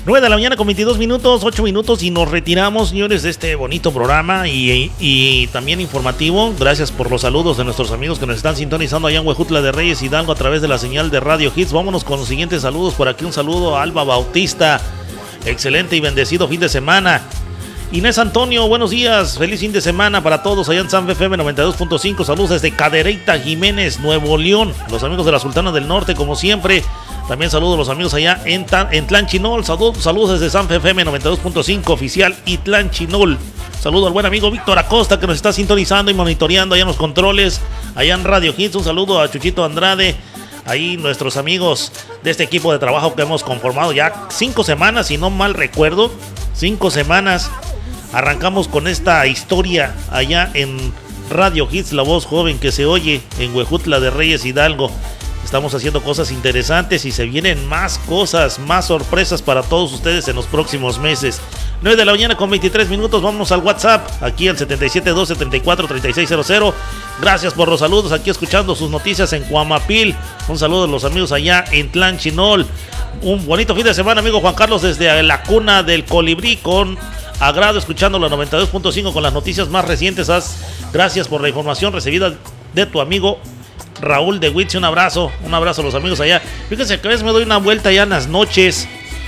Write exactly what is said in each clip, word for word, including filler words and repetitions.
nueve de la mañana con veintidós minutos, ocho minutos y nos retiramos, señores, de este bonito programa y, y también informativo. Gracias por los saludos de nuestros amigos que nos están sintonizando allá en Huejutla de Reyes, Hidalgo, a través de la señal de Radio Hits. Vámonos con los siguientes saludos. Por aquí un saludo a Alba Bautista. Excelente y bendecido fin de semana. Inés Antonio, buenos días, feliz fin de semana para todos allá en San F M noventa y dos punto cinco. Saludos desde Cadereyta, Jiménez, Nuevo León. Los amigos de la Sultana del Norte, como siempre. También saludos a los amigos allá en, en Tlanchinol. Saludos, saludos desde San F M noventa y dos punto cinco oficial y Tlanchinol. Saludo al buen amigo Víctor Acosta, que nos está sintonizando y monitoreando allá en los controles, allá en Radio Hits. Un saludo a Chuchito Andrade, ahí nuestros amigos de este equipo de trabajo que hemos conformado ya cinco semanas, si no mal recuerdo, cinco semanas. Arrancamos con esta historia allá en Radio Hits, la voz joven que se oye en Huejutla de Reyes, Hidalgo. Estamos haciendo cosas interesantes y se vienen más cosas, más sorpresas para todos ustedes en los próximos meses. nueve de la mañana con veintitrés minutos, vámonos al WhatsApp, aquí al setenta y siete dos setenta y cuatro treinta y seis cero cero. Gracias por los saludos, aquí escuchando sus noticias en Cuamapil. Un saludo a los amigos allá en Tlanchinol. Un bonito fin de semana, amigo Juan Carlos, desde la cuna del colibrí, con agrado escuchando la noventa y dos punto cinco con las noticias más recientes. Gracias por la información recibida de tu amigo Raúl de Huitzi. Un abrazo, un abrazo a los amigos allá. Fíjense que a veces me doy una vuelta allá en las noches.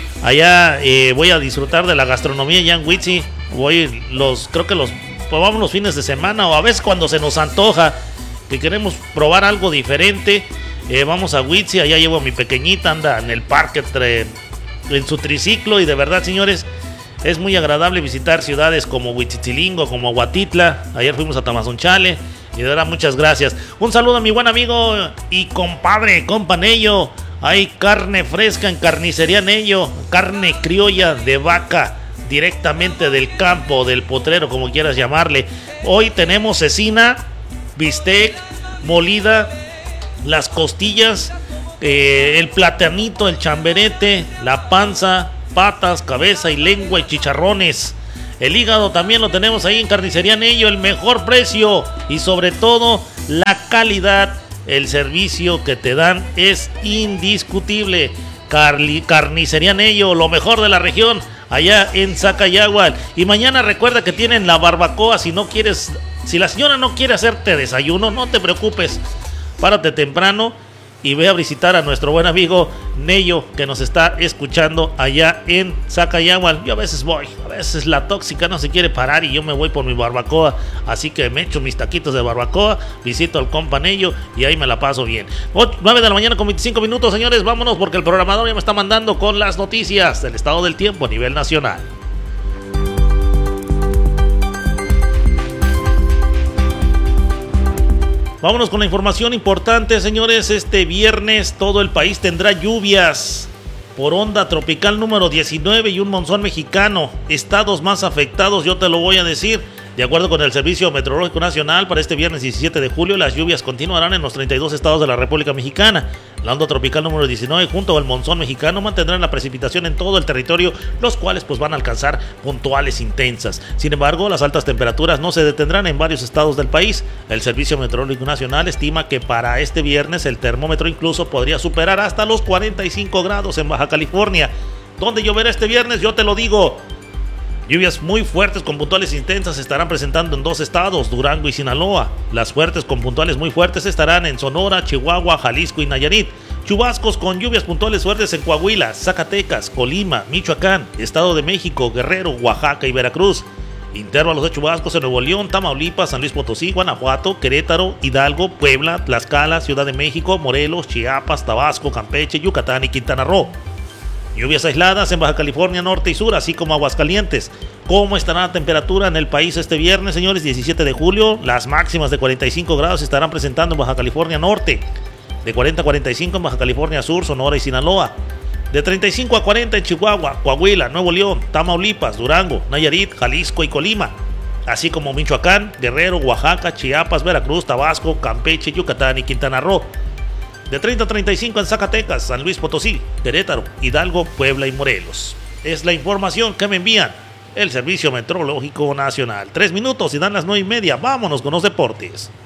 Allá eh, voy a disfrutar de la gastronomía allá en Huitzi. Voy los, creo que los probamos los fines de semana, o a veces cuando se nos antoja que queremos probar algo diferente. Eh, vamos a Huitzi, allá llevo a mi pequeñita, anda en el parque entre, en su triciclo, y de verdad, señores, es muy agradable visitar ciudades como Huitzilingo, como Huatitla. Ayer fuimos a Tamazunchale. Y de verdad, muchas gracias. Un saludo a mi buen amigo y compadre, compa Nello. Hay carne fresca en Carnicería Nello. Carne criolla de vaca, directamente del campo, del potrero, como quieras llamarle. Hoy tenemos cecina, bistec, molida, las costillas, eh, el platanito, el chamberete, la panza, patas, cabeza y lengua y chicharrones. El hígado también lo tenemos ahí en Carnicería Nello, el mejor precio y sobre todo la calidad. El servicio que te dan es indiscutible. Carli, Carnicería Nello, lo mejor de la región, allá en Zacayahual. Y mañana recuerda que tienen la barbacoa. Si no quieres, si la señora no quiere hacerte desayuno, no te preocupes, párate temprano y ve a visitar a nuestro buen amigo Nello, que nos está escuchando allá en Zacayahual. Yo a veces voy, a veces la tóxica no se quiere parar y yo me voy por mi barbacoa, así que me echo mis taquitos de barbacoa, visito al compa Nello y ahí me la paso bien. nueve de la mañana con veinticinco minutos, señores, vámonos porque el programador ya me está mandando con las noticias del estado del tiempo a nivel nacional. Vámonos con la información importante, señores. Este viernes todo el país tendrá lluvias por onda tropical número diecinueve y un monzón mexicano. Estados más afectados, yo te lo voy a decir. De acuerdo con el Servicio Meteorológico Nacional, para este viernes diecisiete de julio, las lluvias continuarán en los treinta y dos estados de la República Mexicana. La onda tropical número diecinueve junto al monzón mexicano mantendrán la precipitación en todo el territorio, los cuales pues van a alcanzar puntuales intensas. Sin embargo, las altas temperaturas no se detendrán en varios estados del país. El Servicio Meteorológico Nacional estima que para este viernes el termómetro incluso podría superar hasta los cuarenta y cinco grados en Baja California. ¿Dónde lloverá este viernes? Yo te lo digo. Lluvias muy fuertes con puntuales intensas se estarán presentando en dos estados, Durango y Sinaloa. Las fuertes con puntuales muy fuertes estarán en Sonora, Chihuahua, Jalisco y Nayarit. Chubascos con lluvias puntuales fuertes en Coahuila, Zacatecas, Colima, Michoacán, Estado de México, Guerrero, Oaxaca y Veracruz. Intervalos de chubascos en Nuevo León, Tamaulipas, San Luis Potosí, Guanajuato, Querétaro, Hidalgo, Puebla, Tlaxcala, Ciudad de México, Morelos, Chiapas, Tabasco, Campeche, Yucatán y Quintana Roo. Lluvias aisladas en Baja California Norte y Sur, así como Aguascalientes. ¿Cómo estará la temperatura en el país este viernes, señores? diecisiete de julio, las máximas de cuarenta y cinco grados se estarán presentando en Baja California Norte, de cuarenta a cuarenta y cinco en Baja California Sur, Sonora y Sinaloa, de treinta y cinco a cuarenta en Chihuahua, Coahuila, Nuevo León, Tamaulipas, Durango, Nayarit, Jalisco y Colima, así como Michoacán, Guerrero, Oaxaca, Chiapas, Veracruz, Tabasco, Campeche, Yucatán y Quintana Roo. De treinta a treinta y cinco en Zacatecas, San Luis Potosí, Querétaro, Hidalgo, Puebla y Morelos. Es la información que me envían el Servicio Meteorológico Nacional. Tres minutos y dan las nueve y media. Vámonos con los deportes.